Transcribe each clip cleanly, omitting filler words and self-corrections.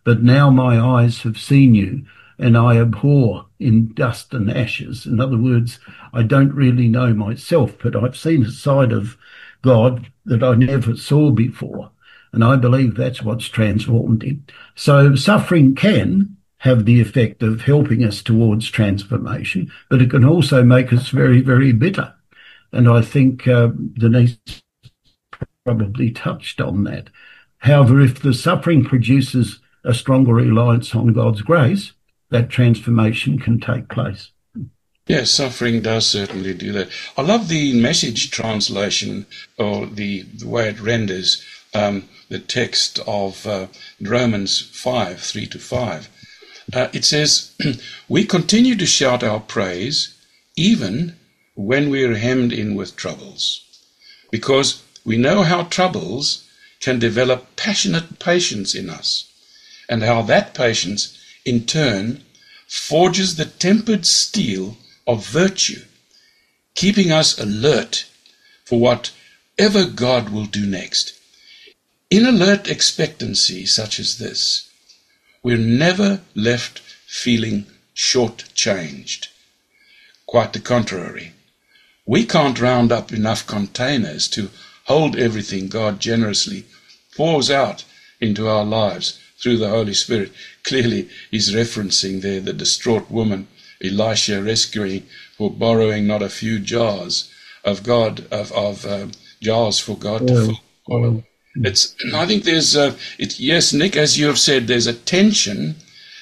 but now my eyes have seen you, and I abhor in dust and ashes. In other words, I don't really know myself, but I've seen a side of God that I never saw before. And I believe that's what's transformed him. So suffering can have the effect of helping us towards transformation, but it can also make us very, very bitter. And I think Denise probably touched on that. However, if the suffering produces a stronger reliance on God's grace, that transformation can take place. Yes, suffering does certainly do that. I love the Message translation, or the way it renders the text of Romans 5, 3-5. It says, we continue to shout our praise even when we are hemmed in with troubles, because we know how troubles can develop passionate patience in us, and how that patience, in turn, forges the tempered steel of virtue, keeping us alert for whatever God will do next. In alert expectancy such as this, we're never left feeling short-changed. Quite the contrary. We can't round up enough containers to hold everything God generously pours out into our lives through the Holy Spirit. Clearly, he's referencing there the distraught woman Elisha rescuing for borrowing not a few jars of God, jars for God to fill oil. I think there's, yes, Nick, as you have said, there's a tension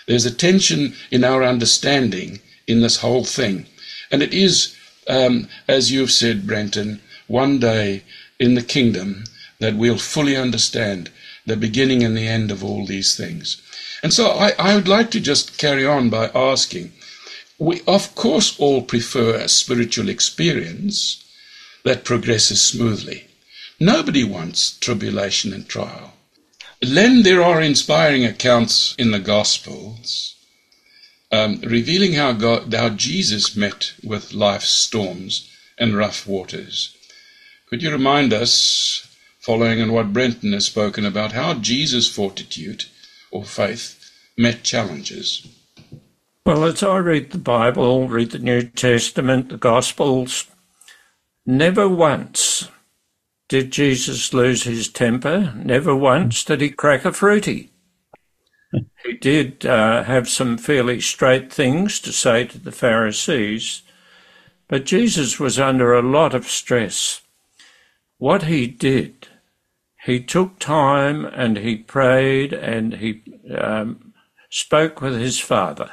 in our understanding in this whole thing. And it is, as you've said, Brenton, one day in the kingdom that we'll fully understand the beginning and the end of all these things. And so I would like to just carry on by asking, we of course all prefer a spiritual experience that progresses smoothly. Nobody wants tribulation and trial. Then there are inspiring accounts in the Gospels revealing how Jesus met with life's storms and rough waters. Could you remind us, following on what Brenton has spoken about, how Jesus' fortitude or faith met challenges? Well, as I read the Bible, read the New Testament, the Gospels, never once did Jesus lose his temper. Never once did he crack a fruity. He did have some fairly straight things to say to the Pharisees, but Jesus was under a lot of stress. What he did, he took time and he prayed and he spoke with his Father.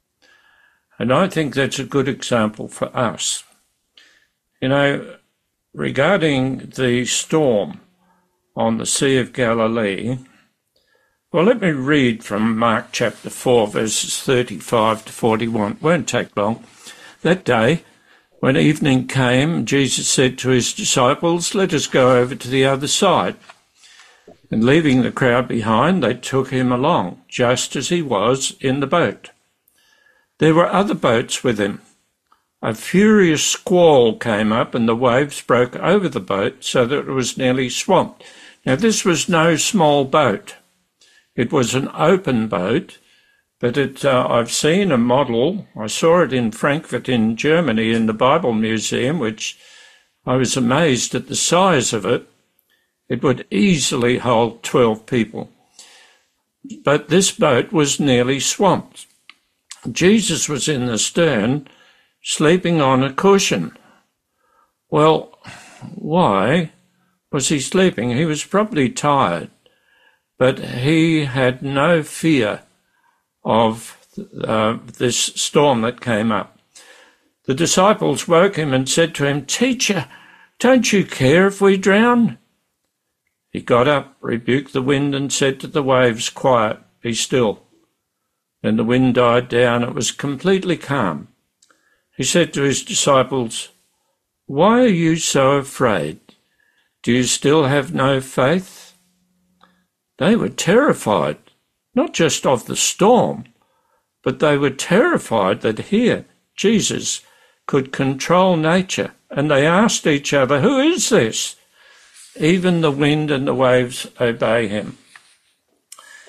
And I think that's a good example for us. You know, regarding the storm on the Sea of Galilee, well, let me read from Mark chapter 4, verses 35-41. It won't take long. That day, when evening came, Jesus said to his disciples, "Let us go over to the other side." And leaving the crowd behind, they took him along, just as he was in the boat. There were other boats with him. A furious squall came up and the waves broke over the boat so that it was nearly swamped. Now, this was no small boat. It was an open boat, but I've seen a model. I saw it in Frankfurt in Germany in the Bible Museum, which I was amazed at the size of it. It would easily hold 12 people. But this boat was nearly swamped. Jesus was in the stern, sleeping on a cushion. Well, why was he sleeping? He was probably tired, but he had no fear of this storm that came up. The disciples woke him and said to him, "Teacher, don't you care if we drown?" He got up, rebuked the wind, and said to the waves, "Quiet, be still." Then the wind died down. It was completely calm. He said to his disciples, "Why are you so afraid? Do you still have no faith?" They were terrified, not just of the storm, but they were terrified that here Jesus could control nature. And they asked each other, "Who is this? Even the wind and the waves obey him."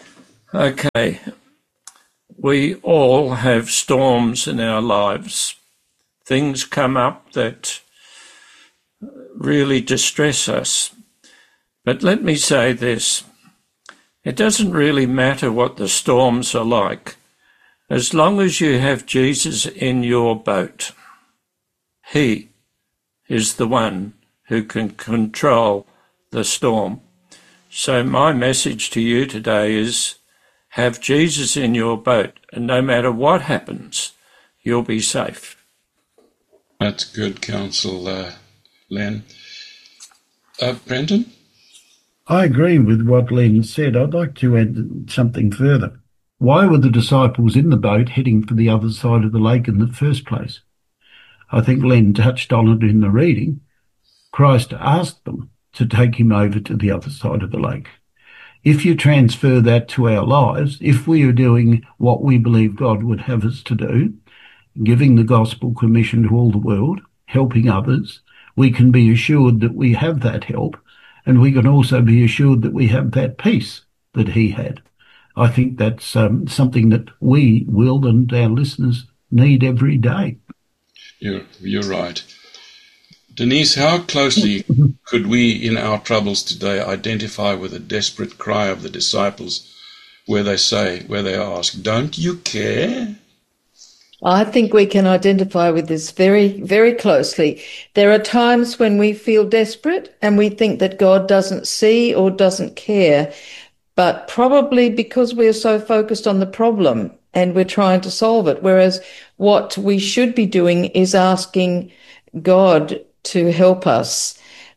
Okay, we all have storms in our lives. Things come up that really distress us. But let me say this. It doesn't really matter what the storms are like, as long as you have Jesus in your boat. He is the one who can control the storm. So my message to you today is have Jesus in your boat, and no matter what happens, you'll be safe. That's good counsel, Len. Brendan? I agree with what Len said. I'd like to add something further. Why were the disciples in the boat heading for the other side of the lake in the first place? I think Len touched on it in the reading. Christ asked them to take him over to the other side of the lake. If you transfer that to our lives, if we are doing what we believe God would have us to do, giving the gospel commission to all the world, helping others, we can be assured that we have that help, and we can also be assured that we have that peace that he had. I think that's something that we will and our listeners need every day. You're right. Denise, how closely could we in our troubles today identify with the desperate cry of the disciples where they ask, don't you care? I think we can identify with this very, very closely. There are times when we feel desperate and we think that God doesn't see or doesn't care, but probably because we're so focused on the problem and we're trying to solve it, whereas what we should be doing is asking God to help us.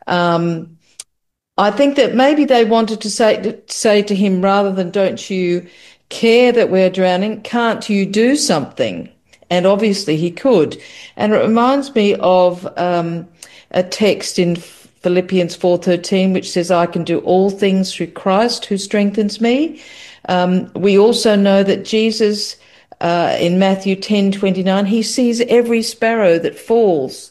I think that maybe they wanted to say to him, rather than don't you care that we're drowning, can't you do something? And obviously he could. And it reminds me of a text in Philippians 4:13, which says, I can do all things through Christ who strengthens me. We also know that Jesus, in Matthew 10:29, he sees every sparrow that falls.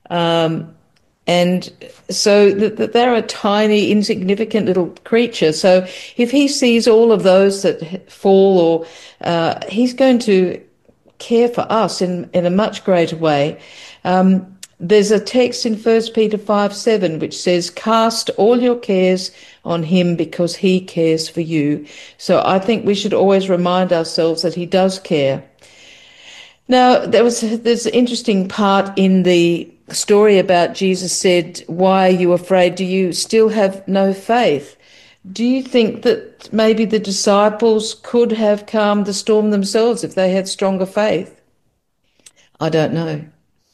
And so they're a tiny, insignificant little creature. So if he sees all of those that fall, or he's going to care for us in a much greater way. There's a text in 1 Peter 5:7 which says, cast all your cares on him because he cares for you. So I think we should always remind ourselves that he does care. Now, there's an interesting part in the story about Jesus said, why are you afraid? Do you still have no faith? Do you think that maybe the disciples could have calmed the storm themselves if they had stronger faith? I don't know.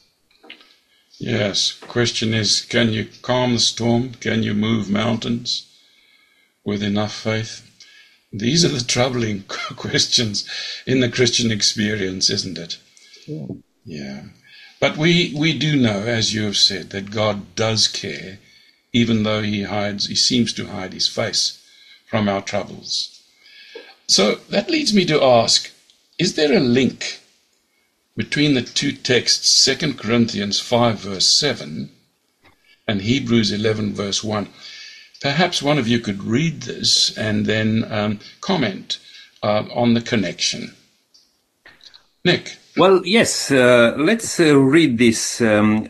Yes. Question is, can you calm the storm? Can you move mountains with enough faith? These are the troubling questions in the Christian experience, isn't it? Yeah. But we do know, as you have said, that God does care, even though he seems to hide his face from our troubles. So that leads me to ask, is there a link between the two texts, 2 Corinthians 5 verse 7 and Hebrews 11 verse 1? Perhaps one of you could read this and then comment on the connection. Nick? Well, yes, let's read this,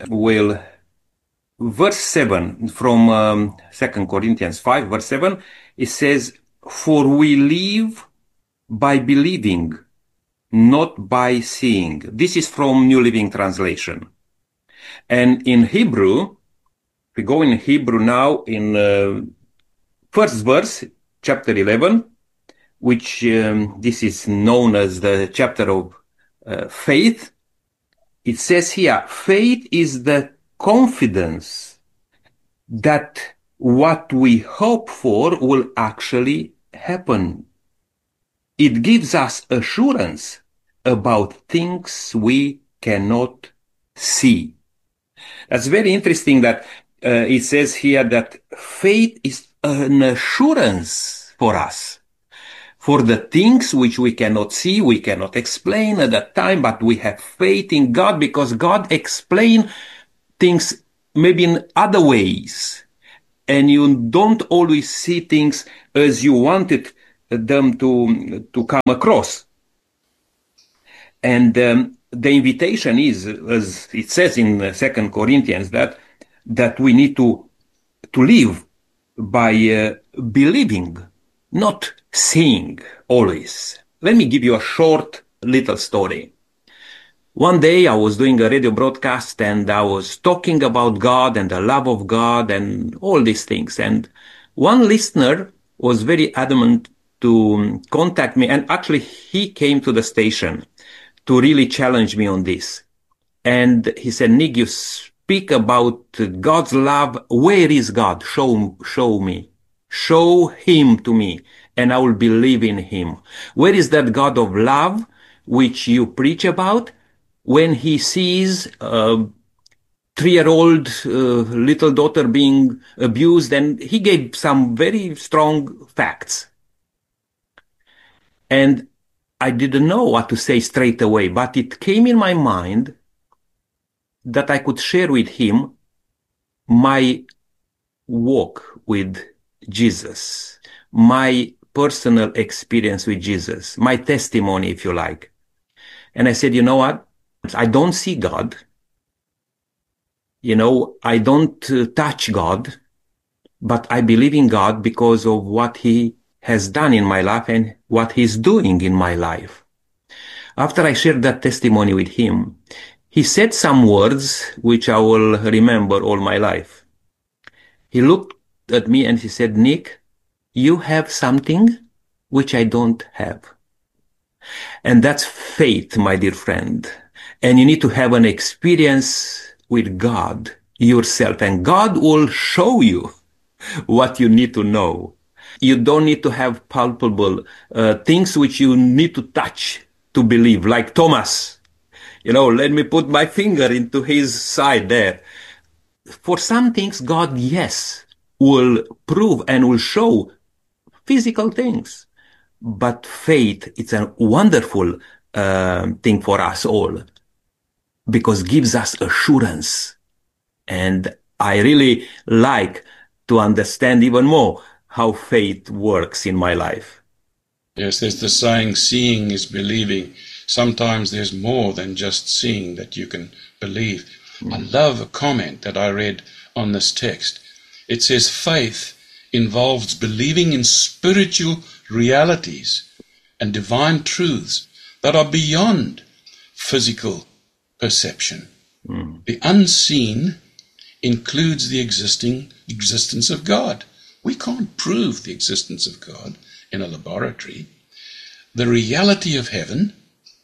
verse 7 from 2 Corinthians 5, verse 7. It says, for we live by believing, not by seeing. This is from New Living Translation. And in Hebrew, we go in Hebrew now in first verse, chapter 11, which this is known as the chapter of faith. It says here, faith is the confidence that what we hope for will actually happen. It gives us assurance about things we cannot see. That's very interesting that it says here that faith is an assurance for us. For the things which we cannot see, we cannot explain at that time, but we have faith in God because God explains things maybe in other ways. And you don't always see things as you want it them to come across. And the invitation is, as it says in 2 Corinthians, that we need to live by believing, not seeing always. Let me give you a short little story. One day I was doing a radio broadcast and I was talking about God and the love of God and all these things. And one listener was very adamant to contact me, and actually he came to the station to really challenge me on this. And he said, Nick, you speak about God's love. Where is God? Show me. Show him to me, and I will believe in him. Where is that God of love which you preach about? When he sees a 3-year-old little daughter being abused, and he gave some very strong facts. And I didn't know what to say straight away, but it came in my mind that I could share with him my walk with Jesus, my personal experience with Jesus, my testimony, if you like. And I said, you know what? I don't see God. I don't touch God, but I believe in God because of what he has done in my life and what he's doing in my life. After I shared that testimony with him, he said some words which I will remember all my life. He looked at me and he said, Nick, you have something which I don't have. And that's faith, my dear friend. And you need to have an experience with God yourself, and God will show you what you need to know. You don't need to have palpable things which you need to touch to believe, like Thomas. Let me put my finger into his side there. For some things, God, yes, will prove and will show physical things. But faith, it's a wonderful thing for us all, because it gives us assurance. And I really like to understand even more how faith works in my life. Yes, there's the saying, seeing is believing. Sometimes there's more than just seeing that you can believe. I love a comment that I read on this text. It says, faith involves believing in spiritual realities and divine truths that are beyond physical perception. The unseen includes the existence of God. We can't prove the existence of God in a laboratory. The reality of heaven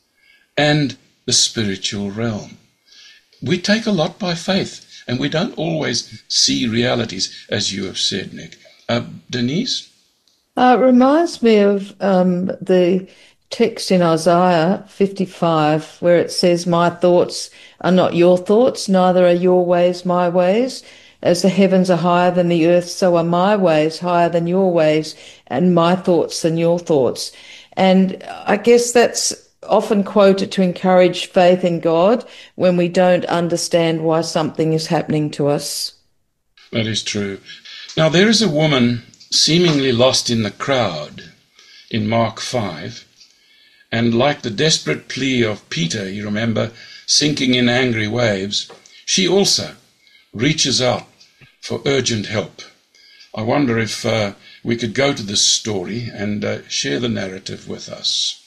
and the spiritual realm. We take a lot by faith, and we don't always see realities, as you have said, Nick. Denise? It reminds me of the text in Isaiah 55, where it says, my thoughts are not your thoughts, neither are your ways my ways. As the heavens are higher than the earth, so are my ways higher than your ways, and my thoughts than your thoughts. And I guess that's often quoted to encourage faith in God when we don't understand why something is happening to us. That is true. Now, there is a woman seemingly lost in the crowd in Mark 5, and like the desperate plea of Peter, you remember, sinking in angry waves, she also reaches out for urgent help. I wonder if we could go to this story and share the narrative with us.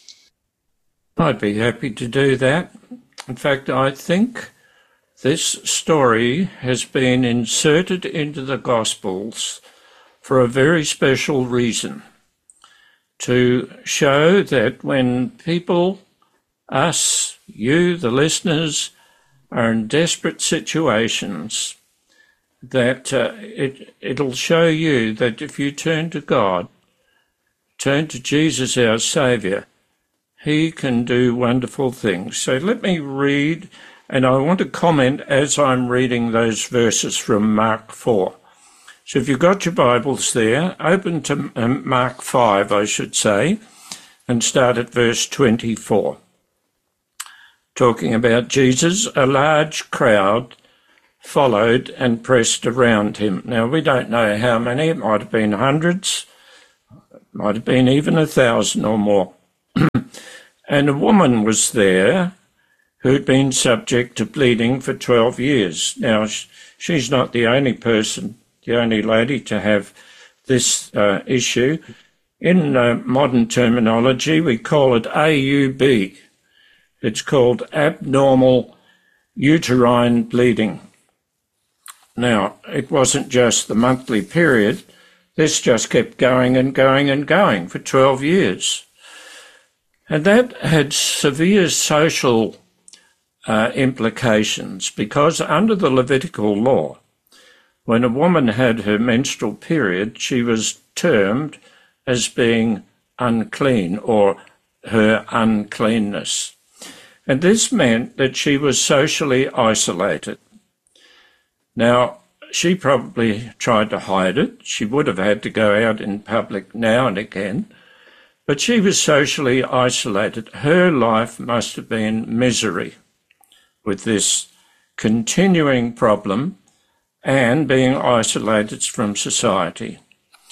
I'd be happy to do that. In fact, I think this story has been inserted into the Gospels for a very special reason, to show that when people, us, you, the listeners, are in desperate situations, that it'll show you that if you turn to God, turn to Jesus, our Saviour, he can do wonderful things. So let me read, and I want to comment as I'm reading those verses from Mark 4. So if you've got your Bibles there, open to Mark 5, I should say, and start at verse 24. Talking about Jesus, a large crowd followed and pressed around him. Now, we don't know how many, it might have been hundreds, might have been even 1,000 or more. And a woman was there who'd been subject to bleeding for 12 years. Now, she's not the only person, the only lady to have this issue. In modern terminology, we call it AUB. It's called abnormal uterine bleeding. Now, it wasn't just the monthly period. This just kept going and going and going for 12 years. And that had severe social implications, because under the Levitical law, when a woman had her menstrual period, she was termed as being unclean, or her uncleanness. And this meant that she was socially isolated. Now, she probably tried to hide it. She would have had to go out in public now and again, but she was socially isolated. Her life must have been misery with this continuing problem and being isolated from society.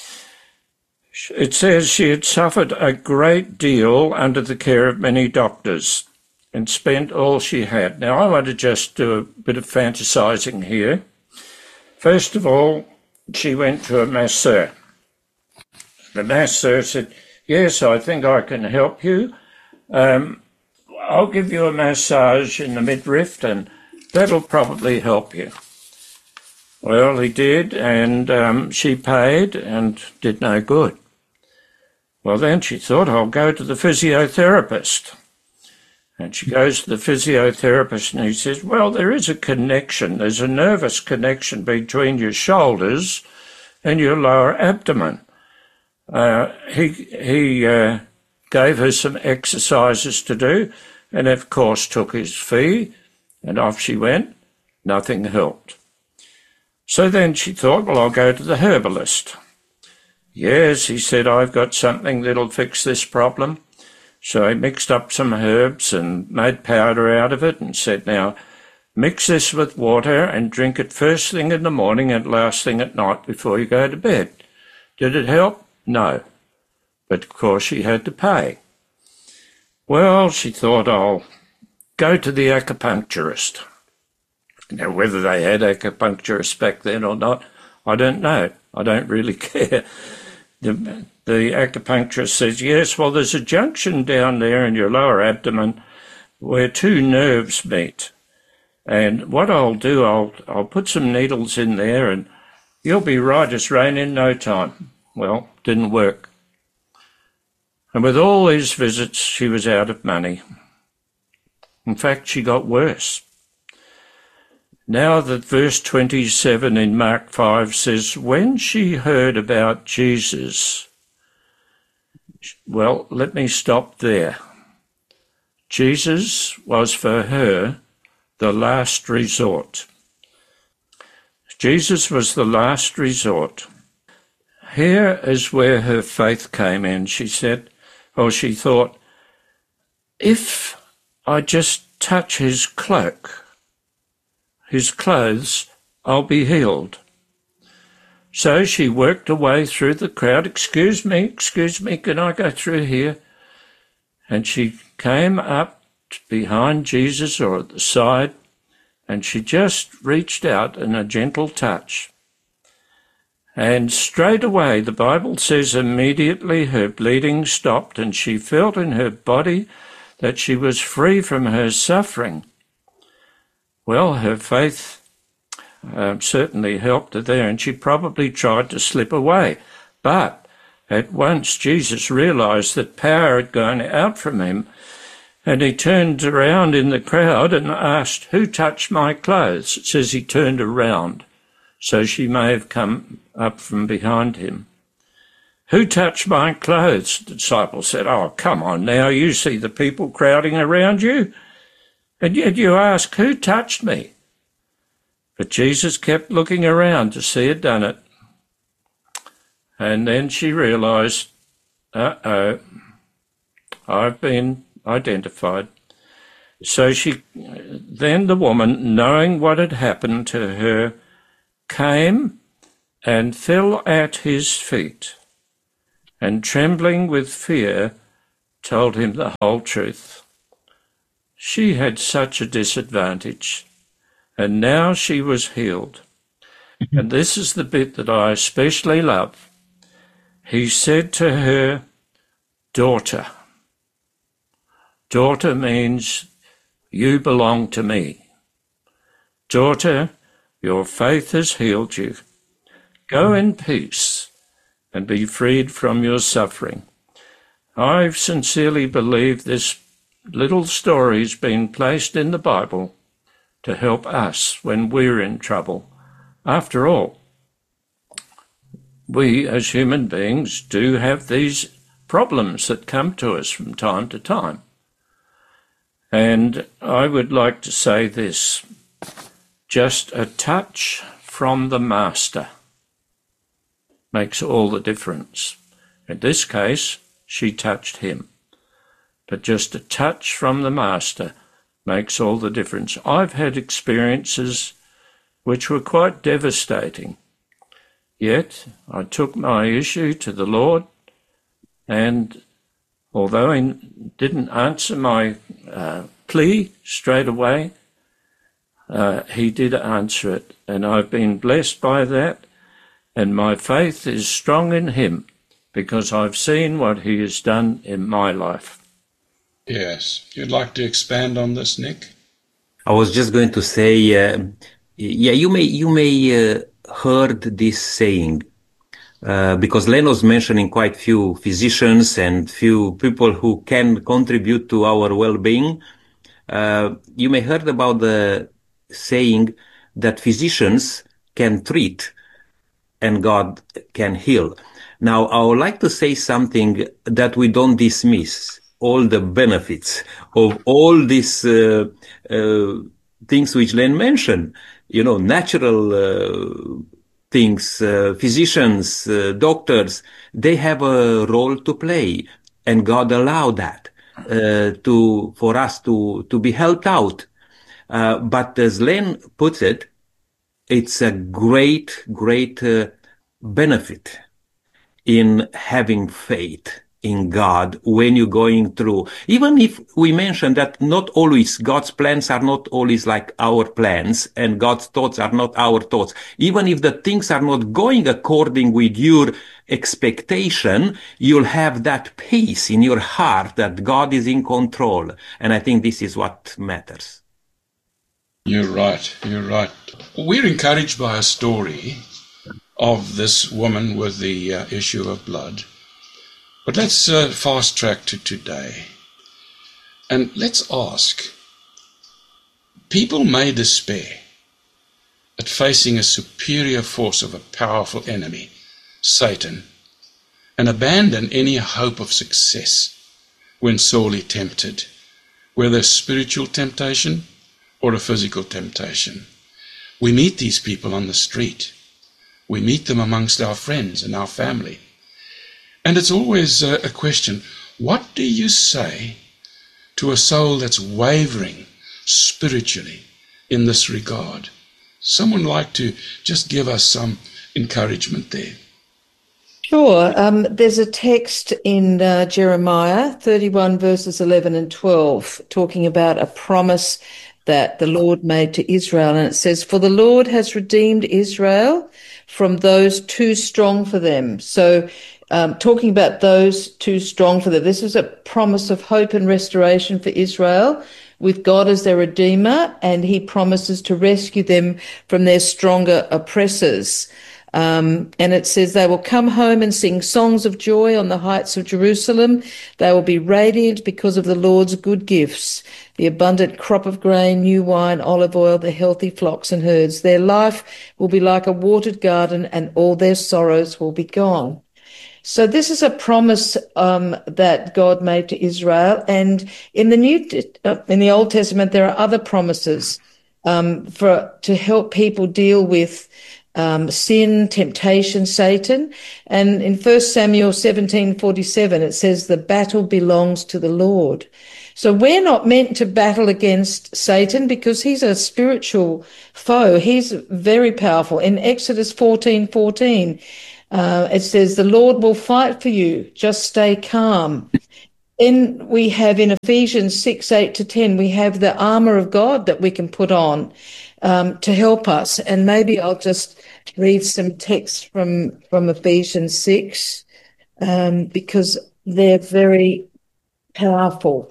It says she had suffered a great deal under the care of many doctors and spent all she had. Now, I want to just do a bit of fantasizing here. First of all, she went to a masseur. The masseur said, "Yes, I think I can help you. I'll give you a massage in the midriff and that'll probably help you." Well, he did, and she paid and did no good. Well, then she thought, I'll go to the physiotherapist. And she goes to the physiotherapist and he says, well, there is a connection. There's a nervous connection between your shoulders and your lower abdomen. He gave her some exercises to do and, of course, took his fee, and off she went. Nothing helped. So then she thought, well, I'll go to the herbalist. Yes, he said, I've got something that'll fix this problem. So he mixed up some herbs and made powder out of it and said, now, mix this with water and drink it first thing in the morning and last thing at night before you go to bed. Did it help? No. But, of course, she had to pay. Well, she thought, I'll go to the acupuncturist. Now, whether they had acupuncturists back then or not, I don't know. I don't really care. The acupuncturist says, yes, well, there's a junction down there in your lower abdomen where two nerves meet. And what I'll do, I'll put some needles in there and you'll be right as rain in no time. Well, didn't work. And with all these visits, she was out of money. In fact, she got worse. Now that verse 27 in Mark 5 says, when she heard about Jesus, well, let me stop there. Jesus was for her the last resort. Jesus was the last resort. Here is where her faith came in. She said, or she thought, if I just touch his cloak, his clothes, I'll be healed. So she worked her way through the crowd. Excuse me, can I go through here? And she came up behind Jesus or at the side, and she just reached out in a gentle touch. And straight away, the Bible says, immediately her bleeding stopped, and she felt in her body that she was free from her suffering. Well, her faith certainly helped her there, and she probably tried to slip away. But at once Jesus realized that power had gone out from him, and he turned around in the crowd and asked, who touched my clothes? It says he turned around, so she may have come up from behind him. Who touched my clothes? The disciple said, oh, come on now, you see the people crowding around you, and yet you ask, who touched me? But Jesus kept looking around to see who'd done it. And then she realized, I've been identified. So then the woman, knowing what had happened to her, came and fell at his feet and trembling with fear, told him the whole truth. She had such a disadvantage, and now she was healed. And this is the bit that I especially love. He said to her, "Daughter." Daughter means you belong to me. Daughter, your faith has healed you. Go in peace and be freed from your suffering. I sincerely believe this little story's been placed in the Bible to help us when we're in trouble. After all, we as human beings do have these problems that come to us from time to time. And I would like to say this, just a touch from the Master makes all the difference. In this case, she touched him. But just a touch from the Master makes all the difference. I've had experiences which were quite devastating. Yet I took my issue to the Lord, and although he didn't answer my plea straight away, he did answer it, and I've been blessed by that, and my faith is strong in him because I've seen what he has done in my life. Yes. You'd like to expand on this, Nick? I was just going to say, you may heard this saying, because Len was mentioning quite few physicians and few people who can contribute to our well-being. You may heard about the saying that physicians can treat and God can heal. Now, I would like to say something that we don't dismiss all the benefits of all these things which Len mentioned, natural things, physicians, doctors, they have a role to play, and God allowed that for us to be helped out. But as Len puts it, it's a great benefit in having faith in God when you're going through. Even if we mention that not always God's plans are not always like our plans, and God's thoughts are not our thoughts. Even if the things are not going according with your expectation, you'll have that peace in your heart that God is in control. And I think this is what matters. You're right. We're encouraged by a story of this woman with the issue of blood. But let's fast track to today. And let's ask, people may despair at facing a superior force of a powerful enemy, Satan, and abandon any hope of success when sorely tempted, whether spiritual temptation or a physical temptation. We meet these people on the street. We meet them amongst our friends and our family. And it's always a question, what do you say to a soul that's wavering spiritually in this regard? Someone like to just give us some encouragement there. Sure. There's a text in Jeremiah 31 verses 11 and 12 talking about a promise that the Lord made to Israel. And it says, "For the Lord has redeemed Israel from those too strong for them." So talking about those too strong for them, this is a promise of hope and restoration for Israel with God as their Redeemer, and he promises to rescue them from their stronger oppressors. And it says, "They will come home and sing songs of joy on the heights of Jerusalem. They will be radiant because of the Lord's good gifts, the abundant crop of grain, new wine, olive oil, the healthy flocks and herds. Their life will be like a watered garden, and all their sorrows will be gone." So this is a promise that God made to Israel, and in the Old Testament there are other promises to help people deal with sin, temptation, Satan. And in 1 Samuel 17:47 it says, "The battle belongs to the Lord." So we're not meant to battle against Satan because he's a spiritual foe. He's very powerful. In Exodus 14:14, It says, the Lord will fight for you. Just stay calm. Then we have in Ephesians 6:8-10, we have the armor of God that we can put on to help us. And maybe I'll just read some text from Ephesians 6 because they're very powerful.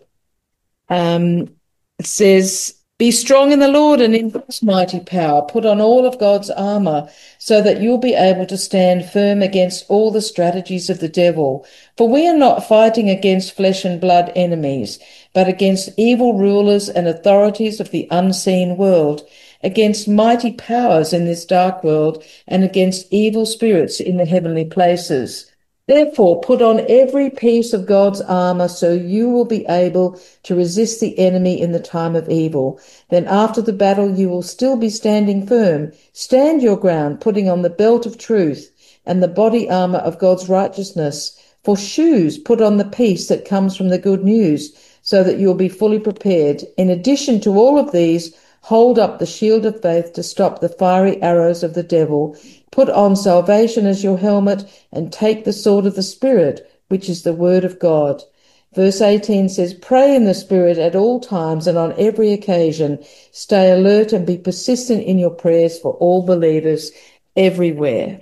It says, be strong in the Lord and in His mighty power. Put on all of God's armor so that you'll be able to stand firm against all the strategies of the devil. For we are not fighting against flesh and blood enemies, but against evil rulers and authorities of the unseen world, against mighty powers in this dark world, and against evil spirits in the heavenly places. Therefore, put on every piece of God's armor so you will be able to resist the enemy in the time of evil. Then after the battle, you will still be standing firm. Stand your ground, putting on the belt of truth and the body armor of God's righteousness. For shoes, put on the peace that comes from the good news so that you'll be fully prepared. In addition to all of these, hold up the shield of faith to stop the fiery arrows of the devil. Put on salvation as your helmet and take the sword of the Spirit, which is the word of God. Verse 18 says, pray in the Spirit at all times and on every occasion. Stay alert and be persistent in your prayers for all believers everywhere.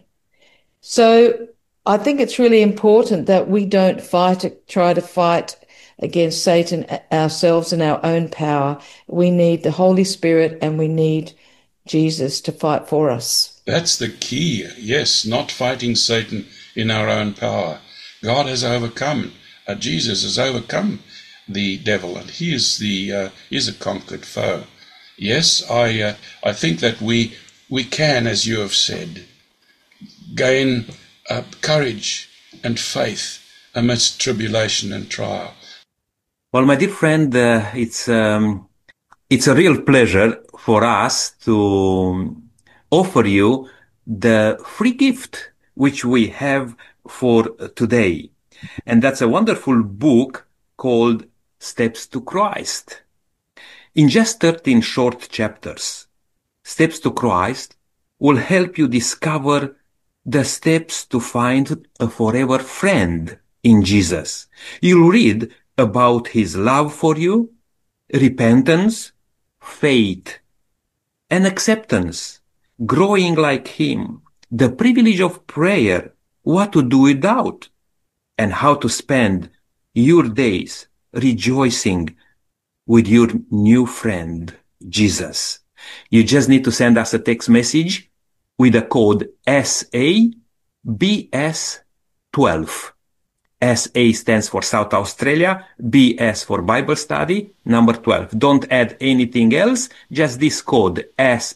So I think it's really important that we don't try to fight against Satan ourselves in our own power. We need the Holy Spirit and we need Jesus to fight for us. That's the key. Yes, not fighting Satan in our own power. God has overcome. Jesus has overcome the devil, and he is a conquered foe. Yes, I think that we can, as you have said, gain courage and faith amidst tribulation and trial. Well, my dear friend, it's a real pleasure for us to offer you the free gift which we have for today. And that's a wonderful book called Steps to Christ. In just 13 short chapters, Steps to Christ will help you discover the steps to find a forever friend in Jesus. You'll read about His love for you, repentance, faith, and acceptance, growing like Him, the privilege of prayer, what to do without, and how to spend your days rejoicing with your new friend, Jesus. You just need to send us a text message with the code SABS12. SA stands for South Australia, BS for Bible Study, number 12. Don't add anything else, just this code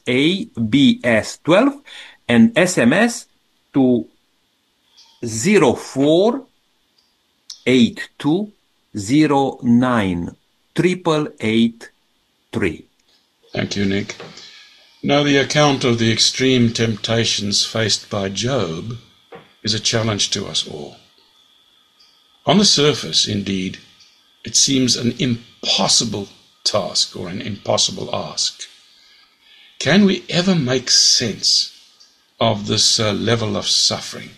SABS12 and SMS to 0482098883. Thank you, Nick. Now, the account of the extreme temptations faced by Job is a challenge to us all. On the surface, indeed, it seems an impossible task or an impossible ask. Can we ever make sense of this level of suffering?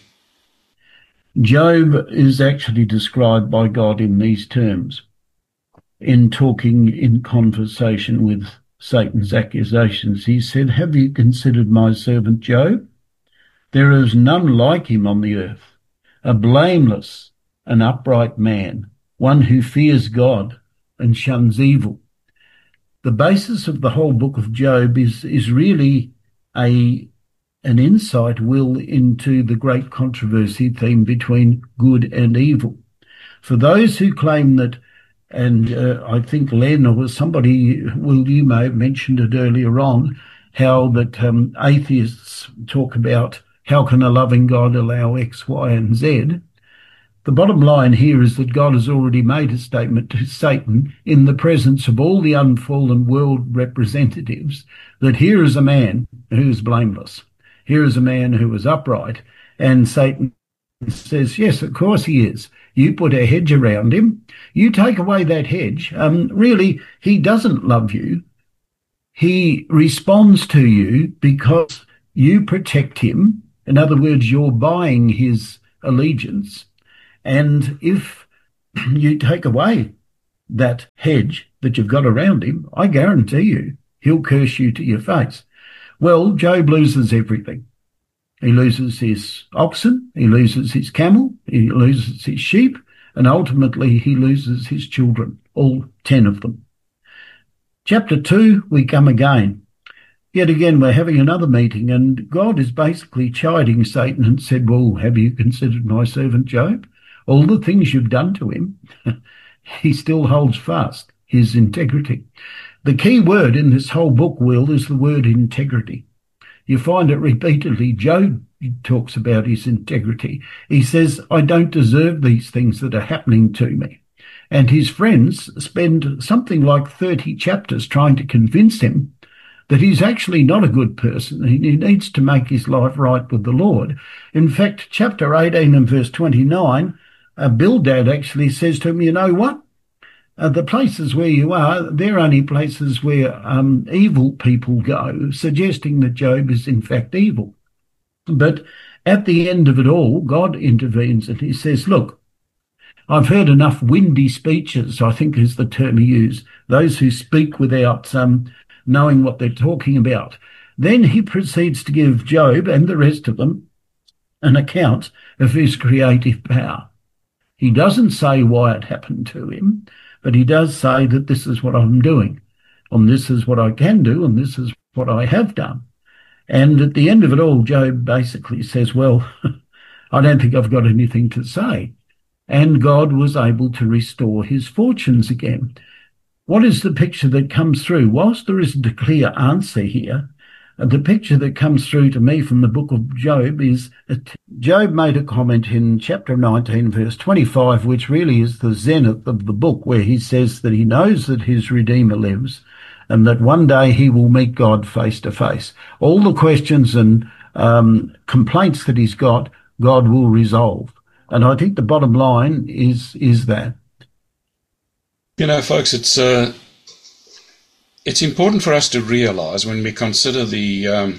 Job is actually described by God in these terms. In talking in conversation with Satan's accusations, he said, have you considered my servant Job? There is none like him on the earth, a blameless, an upright man, one who fears God and shuns evil. The basis of the whole book of Job is really an insight into the great controversy theme between good and evil. For those who claim that, and I think Len or somebody, you may have mentioned it earlier on, how that atheists talk about how can a loving God allow X, Y, and Z. The bottom line here is that God has already made a statement to Satan in the presence of all the unfallen world representatives that here is a man who is blameless. Here is a man who is upright. And Satan says, yes, of course he is. You put a hedge around him. You take away that hedge. Really, he doesn't love you. He responds to you because you protect him In other words, you're buying his allegiance. And if you take away that hedge that you've got around him, I guarantee you, he'll curse you to your face. Well, Job loses everything. He loses his oxen, he loses his camel, he loses his sheep, and ultimately he loses his children, all 10 of them. Chapter 2, we come again. Yet again, we're having another meeting, and God is basically chiding Satan and said, well, have you considered my servant Job? All the things you've done to him, he still holds fast his integrity. The key word in this whole book, Will, is the word integrity. You find it repeatedly. Job talks about his integrity. He says, I don't deserve these things that are happening to me. And his friends spend something like 30 chapters trying to convince him that he's actually not a good person. He needs to make his life right with the Lord. In fact, chapter 18 and verse 29, Bildad actually says to him, you know what? The places where you are, they're only places where evil people go, suggesting that Job is in fact evil. But at the end of it all, God intervenes and he says, look, I've heard enough windy speeches, I think is the term he used, those who speak without knowing what they're talking about. Then he proceeds to give Job and the rest of them an account of his creative power. He doesn't say why it happened to him, but he does say that this is what I'm doing, and this is what I can do, and this is what I have done. And at the end of it all, Job basically says, well, I don't think I've got anything to say. And God was able to restore his fortunes again. What is the picture that comes through? Whilst there isn't a clear answer here, the picture that comes through to me from the book of Job is that Job made a comment in chapter 19, verse 25, which really is the zenith of the book, where he says that he knows that his Redeemer lives and that one day he will meet God face to face. All the questions and complaints that he's got, God will resolve. And I think the bottom line is that. You know, folks, it's important for us to realize when we consider the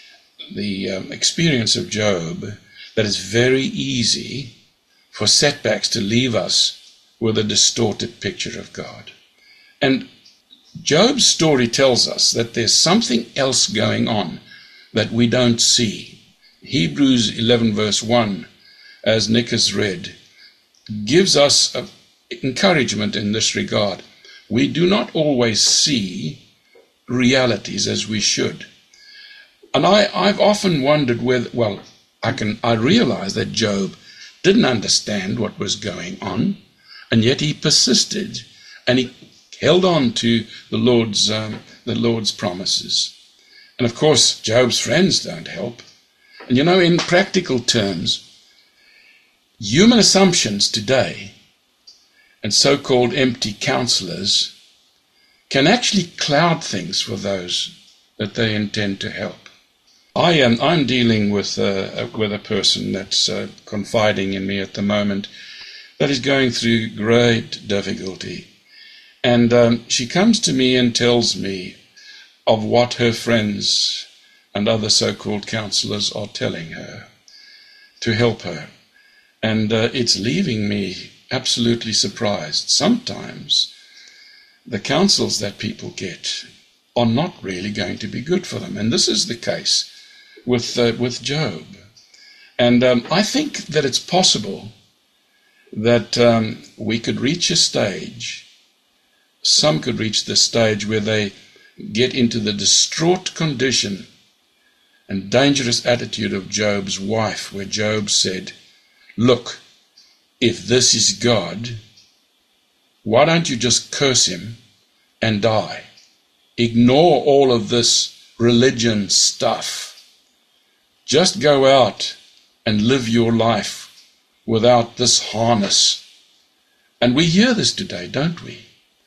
experience of Job that it's very easy for setbacks to leave us with a distorted picture of God. And Job's story tells us that there's something else going on that we don't see. Hebrews 11 verse 1, as Nick has read, gives us encouragement in this regard. We do not always see realities as we should. And I've often wondered whether, well, I realize that Job didn't understand what was going on, and yet he persisted and he held on to the Lord's promises. And of course, Job's friends don't help. And you know, in practical terms, human assumptions today and so-called empty counselors can actually cloud things for those that they intend to help. I'm dealing with a person that's confiding in me at the moment that is going through great difficulty. And she comes to me and tells me of what her friends and other so-called counselors are telling her to help her. And it's leaving me absolutely surprised. Sometimes the counsels that people get are not really going to be good for them. And this is the case with Job. And I think that it's possible that we could reach a stage, some could reach the stage where they get into the distraught condition and dangerous attitude of Job's wife, where Job said, look, if this is God, why don't you just curse him and die? Ignore all of this religion stuff. Just go out and live your life without this harness. And we hear this today, don't we?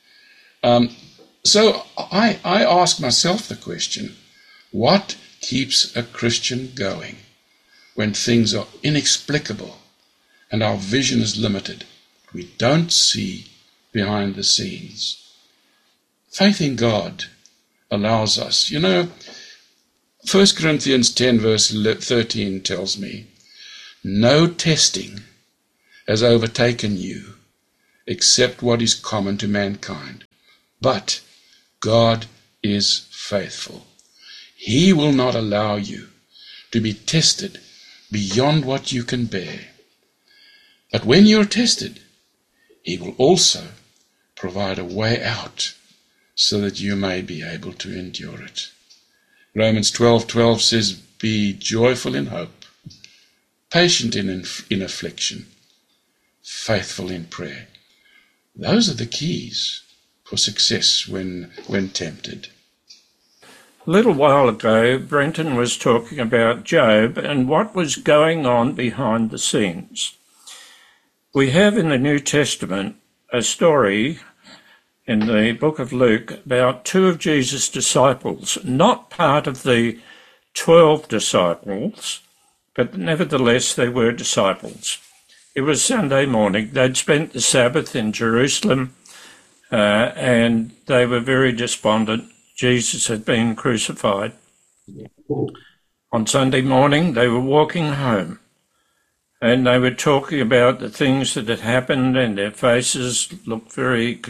So I ask myself the question, what keeps a Christian going when things are inexplicable and our vision is limited? We don't see behind the scenes. Faith in God allows us. You know, 1 Corinthians 10 verse 13 tells me, no testing has overtaken you except what is common to mankind. But God is faithful. He will not allow you to be tested beyond what you can bear. But when you're tested, He will also provide a way out so that you may be able to endure it. Romans 12:12 says, be joyful in hope, patient in affliction, faithful in prayer. Those are the keys for success when tempted. A little while ago, Brenton was talking about Job and what was going on behind the scenes. We have in the New Testament a story in the book of Luke about two of Jesus' disciples, not part of the 12 disciples, but nevertheless they were disciples. It was Sunday morning. They'd spent the Sabbath in Jerusalem, and they were very despondent. Jesus had been crucified. On Sunday morning, they were walking home, and they were talking about the things that had happened, and their faces looked very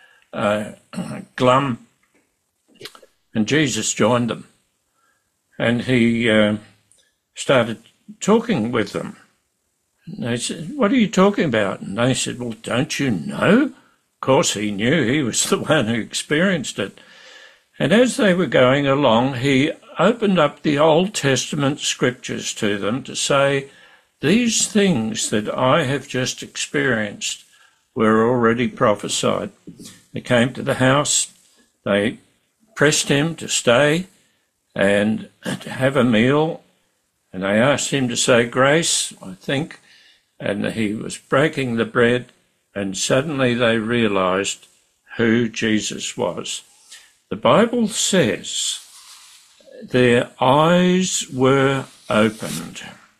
glum. And Jesus joined them, and he started talking with them. And they said, what are you talking about? And they said, well, don't you know? Of course he knew. He was the one who experienced it. And as they were going along, he opened up the Old Testament scriptures to them to say, these things that I have just experienced were already prophesied. They came to the house. They pressed him to stay and to have a meal. And they asked him to say grace, I think. And he was breaking the bread, and suddenly they realized who Jesus was. The Bible says their eyes were opened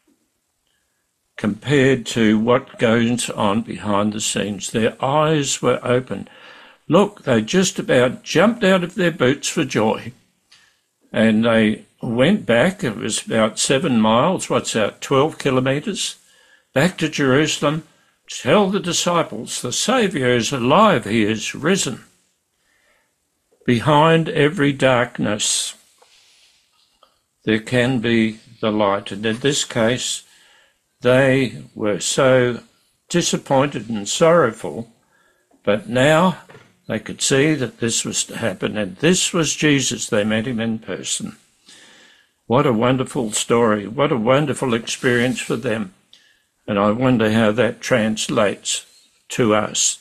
compared to what goes on behind the scenes. Their eyes were opened. Look, they just about jumped out of their boots for joy. And they went back. It was about 7 miles, 12 kilometres, back to Jerusalem, to tell the disciples, the Saviour is alive, he is risen. Behind every darkness, there can be the light. And in this case, they were so disappointed and sorrowful, but now they could see that this was to happen, and this was Jesus. They met him in person. What a wonderful story. What a wonderful experience for them. And I wonder how that translates to us.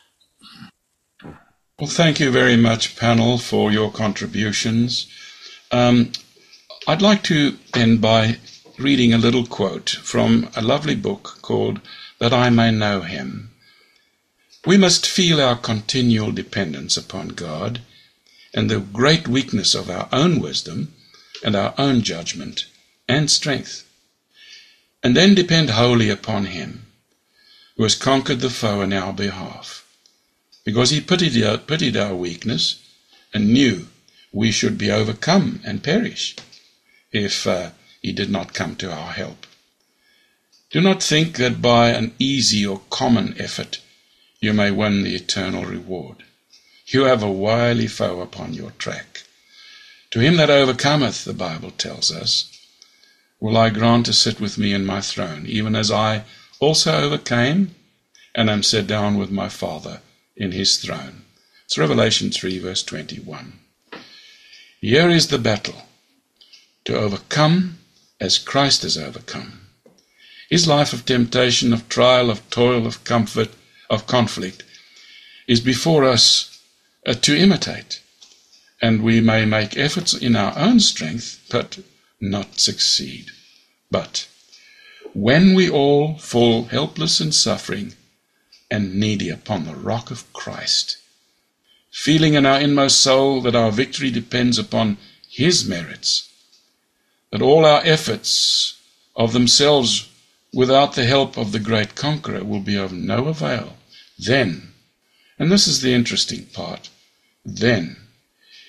Well, thank you very much, panel, for your contributions. I'd like to end by reading a little quote from a lovely book called That I May Know Him. We must feel our continual dependence upon God and the great weakness of our own wisdom and our own judgment and strength, and then depend wholly upon Him, who has conquered the foe in our behalf, because He pitied our weakness and knew we should be overcome and perish if He did not come to our help. Do not think that by an easy or common effort you may win the eternal reward. You have a wily foe upon your track. To him that overcometh, the Bible tells us, will I grant to sit with me in my throne, even as I also overcame and am set down with my Father in his throne. It's Revelation 3, verse 21. Here is the battle, to overcome as Christ has overcome. His life of temptation, of trial, of toil, of comfort, of conflict is before us to imitate, and we may make efforts in our own strength, but not succeed. But when we all fall helpless and suffering and needy upon the rock of Christ, feeling in our inmost soul that our victory depends upon his merits, that all our efforts of themselves without the help of the great conqueror will be of no avail, then, and this is the interesting part, then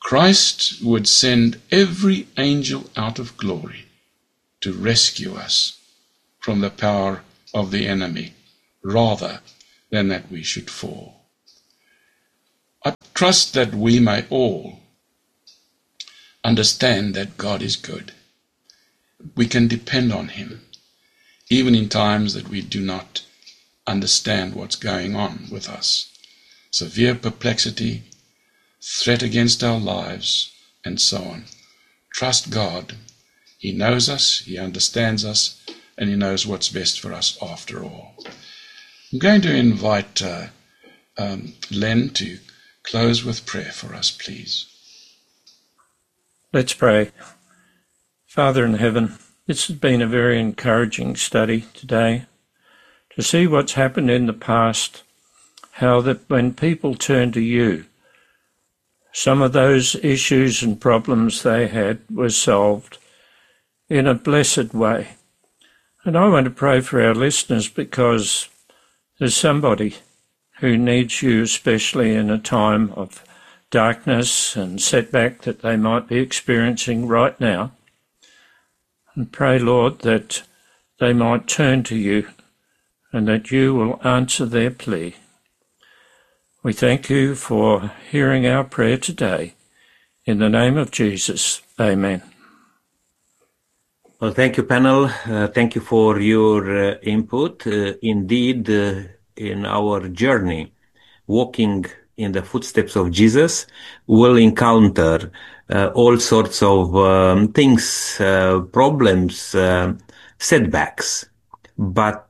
Christ would send every angel out of glory to rescue us from the power of the enemy, rather than that we should fall. I trust that we may all understand that God is good. We can depend on him, even in times that we do not understand what's going on with us. Severe perplexity, threat against our lives, and so on. Trust God. He knows us, he understands us, and he knows what's best for us after all. I'm going to invite Len to close with prayer for us, please. Let's pray. Father in heaven, this has been a very encouraging study today to see what's happened in the past, how that when people turn to you, some of those issues and problems they had were solved in a blessed way. And I want to pray for our listeners, because there's somebody who needs you, especially in a time of darkness and setback that they might be experiencing right now. And pray, Lord, that they might turn to you and that you will answer their plea. We thank you for hearing our prayer today. In the name of Jesus, amen. Well, thank you, panel. Thank you for your input. Indeed, in our journey, walking in the footsteps of Jesus, we'll encounter all sorts of things, problems, setbacks, but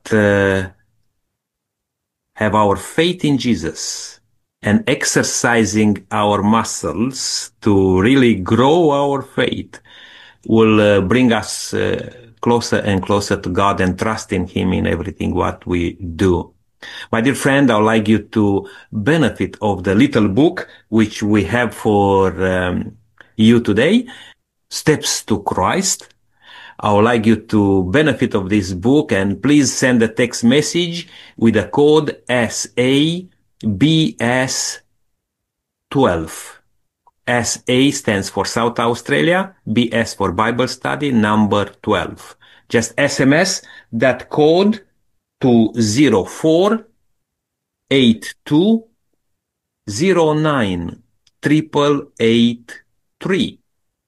have our faith in Jesus and exercising our muscles to really grow our faith will bring us closer and closer to God and trust in him in everything what we do. My dear friend, I would like you to benefit of the little book which we have for you today, Steps to Christ. I would like you to benefit of this book, and please send a text message with the code SABS12. SA stands for South Australia, BS for Bible Study, number 12. Just SMS that code to 0482098883.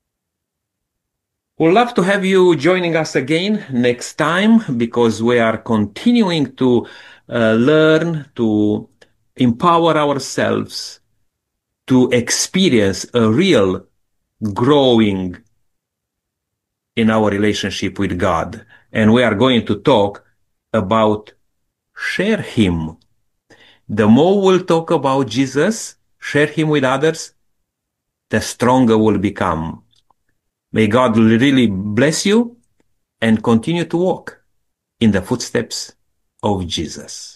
We'd love to have you joining us again next time, because we are continuing to learn, to empower ourselves to experience a real growing in our relationship with God. And we are going to talk about share him. The more we'll talk about Jesus, share him with others, the stronger we'll become. May God really bless you and continue to walk in the footsteps of Jesus.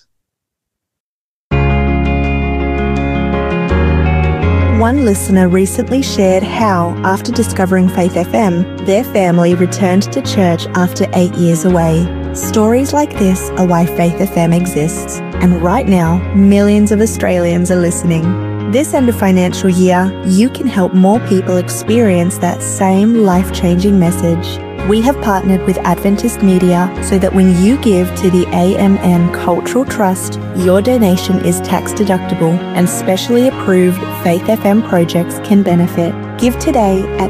One listener recently shared how, after discovering Faith FM, their family returned to church after 8 years away. Stories like this are why Faith FM exists, and right now, millions of Australians are listening. This end of financial year, you can help more people experience that same life-changing message. We have partnered with Adventist Media so that when you give to the AMN Cultural Trust, your donation is tax deductible and specially approved Faith FM projects can benefit. Give today at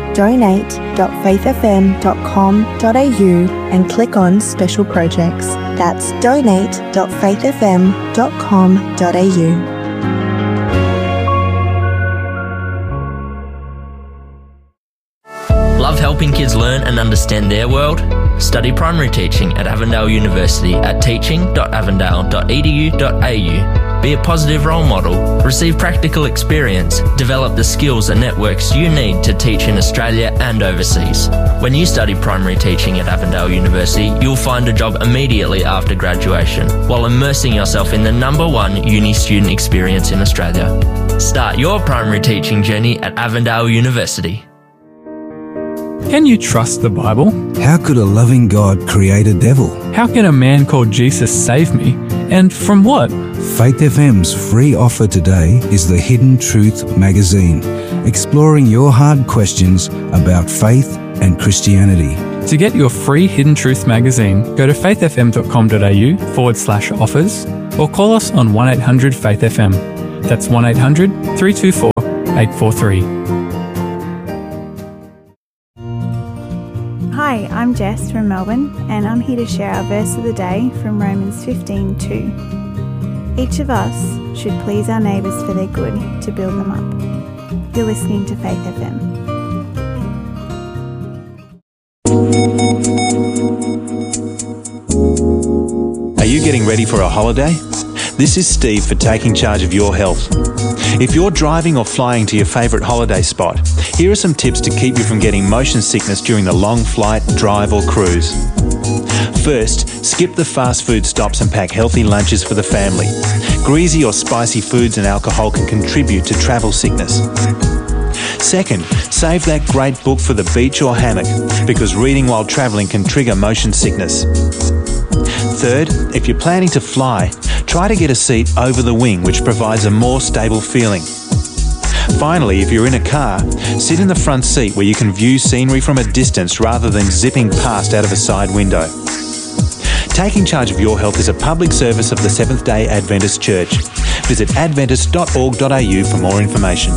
donate.faithfm.com.au and click on Special Projects. That's donate.faithfm.com.au. Love helping kids learn and understand their world? Study primary teaching at Avondale University at teaching.avondale.edu.au. Be a positive role model, receive practical experience, develop the skills and networks you need to teach in Australia and overseas. When you study primary teaching at Avondale University, you'll find a job immediately after graduation, while immersing yourself in the #1 uni student experience in Australia. Start your primary teaching journey at Avondale University. Can you trust the Bible? How could a loving God create a devil? How can a man called Jesus save me? And from what? Faith FM's free offer today is the Hidden Truth magazine, exploring your hard questions about faith and Christianity. To get your free Hidden Truth magazine, go to faithfm.com.au/offers or call us on 1-800-FAITH-FM. That's 1-800-324-843. Hi, I'm Jess from Melbourne, and I'm here to share our verse of the day from Romans 15:2. Each of us should please our neighbours for their good, to build them up. You're listening to Faith FM. Are you getting ready for a holiday? This is Steve for Taking Charge of Your Health. If you're driving or flying to your favourite holiday spot, here are some tips to keep you from getting motion sickness during the long flight, drive or cruise. First, skip the fast food stops and pack healthy lunches for the family. Greasy or spicy foods and alcohol can contribute to travel sickness. Second, save that great book for the beach or hammock, because reading while travelling can trigger motion sickness. Third, if you're planning to fly, try to get a seat over the wing, which provides a more stable feeling. Finally, if you're in a car, sit in the front seat where you can view scenery from a distance rather than zipping past out of a side window. Taking Charge of Your Health is a public service of the Seventh-day Adventist Church. Visit adventist.org.au for more information.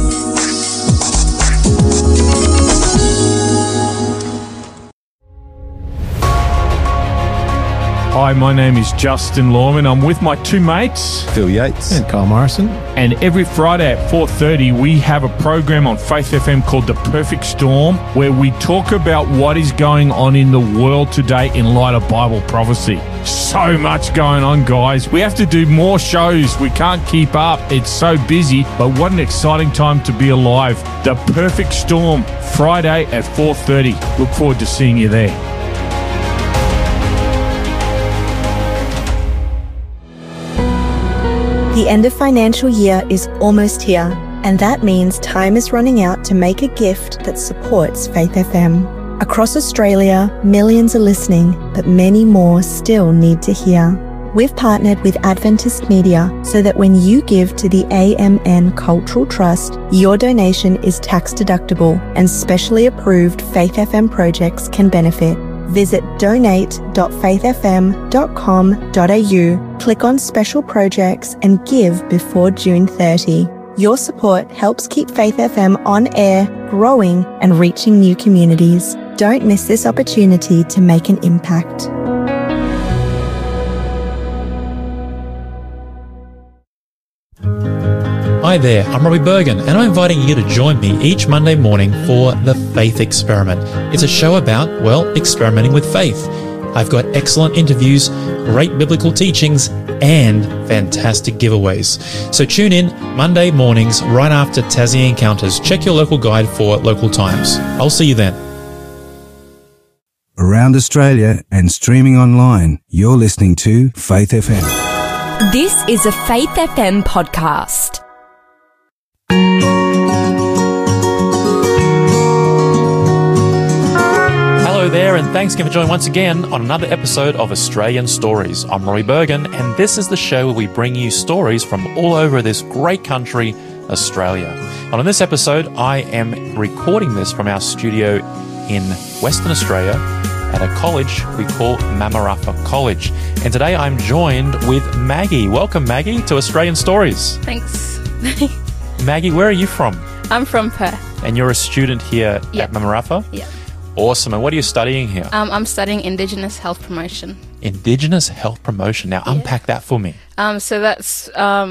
Hi, my name is Justin Lorman. I'm with my two mates, Phil Yates and Carl Morrison. And every Friday at 4:30, we have a program on Faith FM called The Perfect Storm, where we talk about what is going on in the world today in light of Bible prophecy. So much going on, guys. We have to do more shows. We can't keep up. It's so busy, but what an exciting time to be alive. The Perfect Storm, Friday at 4:30. Look forward to seeing you there. The end of financial year is almost here, and that means time is running out to make a gift that supports Faith FM. Across Australia, millions are listening, but many more still need to hear. We've partnered with Adventist Media so that when you give to the AMN Cultural Trust, your donation is tax deductible and specially approved Faith FM projects can benefit. Visit donate.faithfm.com.au, click on special projects and give before June 30. Your support helps keep Faith FM on air, growing and reaching new communities. Don't miss this opportunity to make an impact. Hi there, I'm Robbie Bergen, and I'm inviting you to join me each Monday morning for The Faith Experiment. It's a show about, well, experimenting with faith. I've got excellent interviews, great biblical teachings, and fantastic giveaways. So tune in Monday mornings right after Tassie Encounters. Check your local guide for local times. I'll see you then. Around Australia and streaming online, you're listening to Faith FM. This is a Faith FM podcast. Hello there, and thanks again for joining once again on another episode of Australian Stories. I'm Rory Bergen, and this is the show where we bring you stories from all over this great country, Australia. And on this episode, I am recording this from our studio in Western Australia at a college we call Mamarappa College. And today I'm joined with Maggie. Welcome, Maggie, to Australian Stories. Thanks. Maggie, where are you from? I'm from Perth. And you're a student here at Mamarappa? Yeah. Awesome. And what are you studying here? I'm studying Indigenous Health Promotion. Indigenous Health Promotion. Now, unpack that for me. So that's,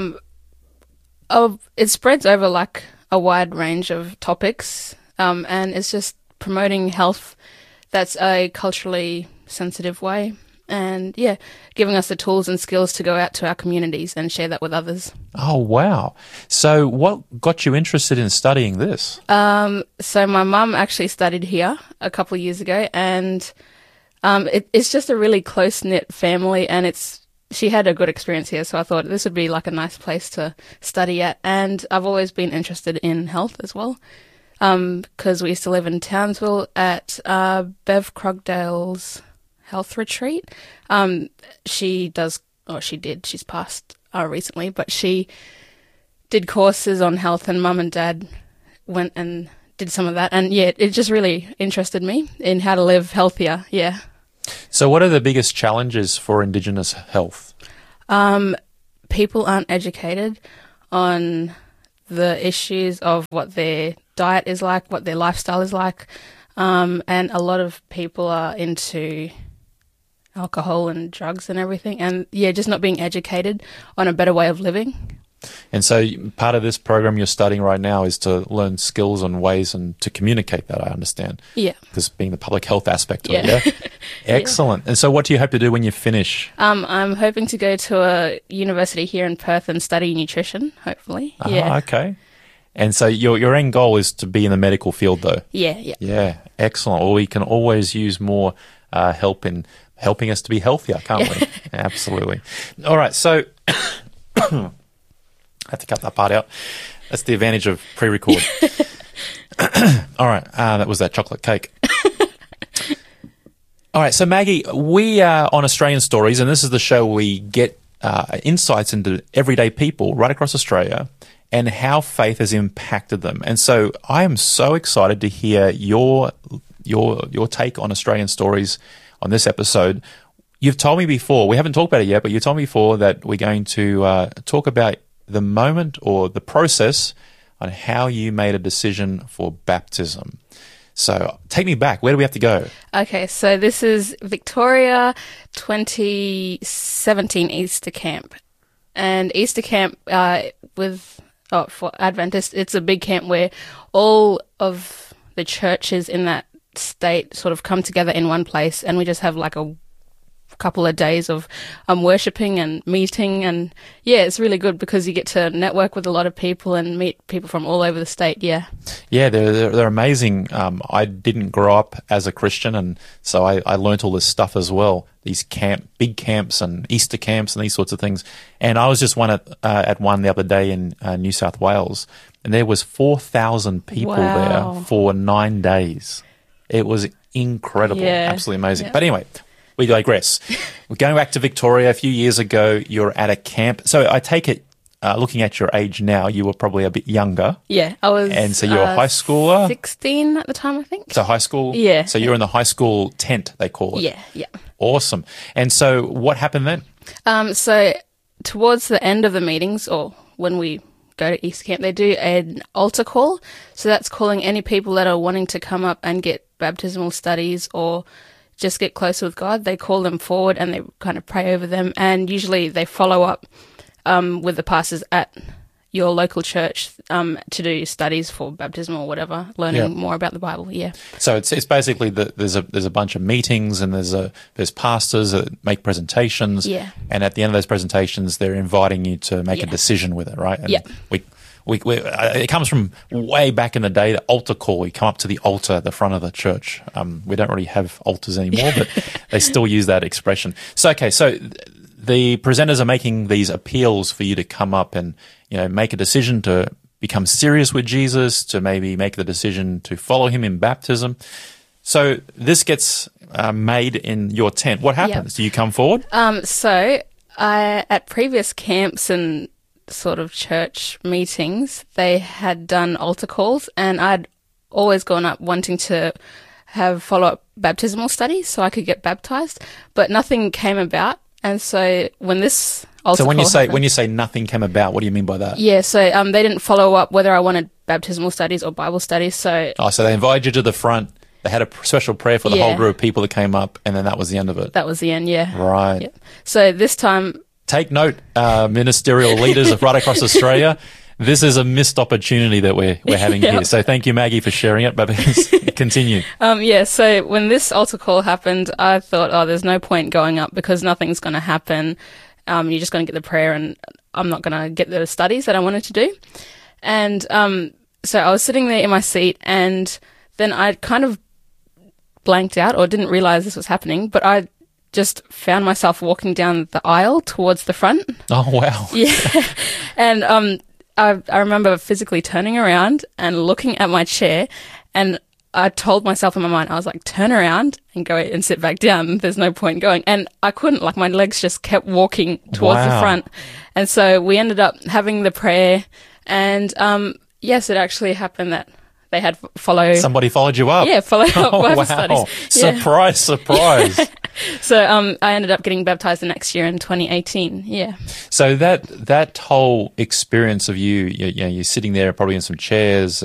it spreads over like a wide range of topics, and it's just promoting health that's a culturally sensitive way. And yeah, giving us the tools and skills to go out to our communities and share that with others. Oh, wow. So what got you interested in studying this? So my mum actually studied here a couple of years ago, and it's just a really close-knit family, and she had a good experience here, so I thought this would be like a nice place to study at. And I've always been interested in health as well, because we used to live in Townsville at Bev Krugdale's health retreat. She does she did. She's passed recently, but she did courses on health, and Mum and Dad went and did some of that. And yeah, it just really interested me in how to live healthier. Yeah. So what are the biggest challenges for Indigenous health? People aren't educated on the issues of what their diet is like, what their lifestyle is like. And a lot of people are into alcohol and drugs and everything. And yeah, just not being educated on a better way of living. And so part of this program you're studying right now is to learn skills and ways and to communicate that, I understand. Yeah. Because being the public health aspect of it, yeah? Excellent. Yeah. And so what do you hope to do when you finish? I'm hoping to go to a university here in Perth and study nutrition, hopefully. Yeah. Okay. And so your end goal is to be in the medical field, though? Yeah, yeah. Yeah, excellent. Well, we can always use more help in helping us to be healthier, can't we? Absolutely. All right, so... I have to cut that part out. That's the advantage of pre-record. All right, that was that chocolate cake. All right, so Maggie, we are on Australian Stories, and this is the show where we get insights into everyday people right across Australia and how faith has impacted them. And so I am so excited to hear your take on Australian Stories on this episode. You've told me before, we haven't talked about it yet, but you told me before that we're going to talk about the moment or the process on how you made a decision for baptism. So take me back. Where do we have to go? Okay, so this is Victoria 2017 Easter Camp. And Easter Camp for Adventists, it's a big camp where all of the churches in that state sort of come together in one place, and we just have like a couple of days of worshipping and meeting, and yeah, it's really good because you get to network with a lot of people and meet people from all over the state. Yeah, they're amazing. I didn't grow up as a Christian, and so I learnt all this stuff as well. These big camps and Easter camps and these sorts of things. And I was just at one the other day in New South Wales, and there was 4,000 people there for 9 days. It was incredible, absolutely amazing. Yeah. But anyway, we digress. We're going back to Victoria. A few years ago, you're at a camp. So I take it, looking at your age now, you were probably a bit younger. Yeah, I was. And so you're a high schooler? 16 at the time, I think. So high school? Yeah. So you're in the high school tent, they call it? Yeah. Awesome. And so what happened then? So towards the end of the meetings, or when we go to Easter Camp, they do an altar call. So that's calling any people that are wanting to come up and get baptismal studies or just get closer with God. They call them forward and they kind of pray over them. And usually they follow up with the pastors at your local church to do studies for baptism or whatever, learning more about the Bible. Yeah. So it's basically there's a bunch of meetings and there's pastors that make presentations. Yeah. And at the end of those presentations, they're inviting you to make a decision with it, right? And it comes from way back in the day, the altar call. We come up to the altar at the front of the church. We don't really have altars anymore, but they still use that expression. So, the presenters are making these appeals for you to come up and, make a decision to become serious with Jesus, to maybe make the decision to follow him in baptism. So this gets made in your tent. What happens? Do you come forward? So at previous camps and sort of church meetings, they had done altar calls, and I'd always gone up wanting to have follow-up baptismal studies so I could get baptized, but nothing came about. And so when this altar call happened, when you say nothing came about, what do you mean by that? Yeah, so they didn't follow up whether I wanted baptismal studies or Bible studies. So they invited you to the front. They had a special prayer for the whole group of people that came up, and then that was the end of it. That was the end, yeah. Right. Yeah. So this time, take note, ministerial leaders of right across Australia. This is a missed opportunity that we're having here. So thank you, Maggie, for sharing it. But continue. So when this altar call happened, I thought, there's no point going up because nothing's going to happen. You're just going to get the prayer, and I'm not going to get the studies that I wanted to do. And so I was sitting there in my seat, and then I kind of blanked out or didn't realize this was happening, but I just found myself walking down the aisle towards the front. Oh, wow. Yeah. And I remember physically turning around and looking at my chair, and I told myself in my mind, I was like, turn around and go and sit back down. There's no point going. And I couldn't, like, my legs just kept walking towards the front. And so we ended up having the prayer. And, yes, it actually happened that they had Somebody followed you up. Yeah, follow up Bible studies. Yeah. Surprise. So I ended up getting baptized the next year in 2018. Yeah. So that whole experience of you're sitting there probably in some chairs